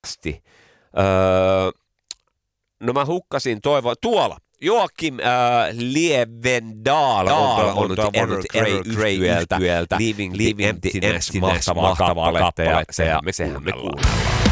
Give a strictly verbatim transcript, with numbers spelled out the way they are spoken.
teksti. Öö, no mä hukkasin toivoa. Tuolla. Joakim äh, Lievendal on, on nyt Evergrey-yhtyeltä Living the Emptiness, mahtavaa kappaletta, ja sehän me kuunnellaan.